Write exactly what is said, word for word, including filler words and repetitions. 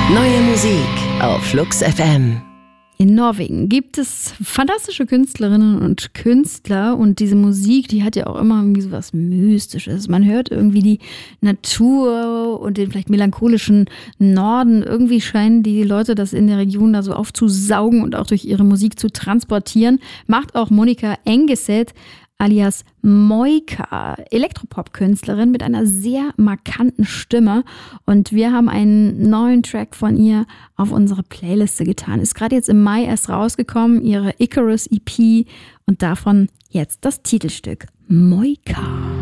Neue Musik auf Flux F M. In Norwegen gibt es fantastische Künstlerinnen und Künstler und diese Musik, die hat ja auch immer irgendwie so was Mystisches. Man hört irgendwie die Natur und den vielleicht melancholischen Norden. Irgendwie scheinen die Leute das in der Region da so aufzusaugen und auch durch ihre Musik zu transportieren. Macht auch Monica Engeset alias Moika, Elektropop-Künstlerin mit einer sehr markanten Stimme. Und wir haben einen neuen Track von ihr auf unsere Playliste getan. Ist gerade jetzt im Mai erst rausgekommen, ihre Icarus E P. Und davon jetzt das Titelstück Moika.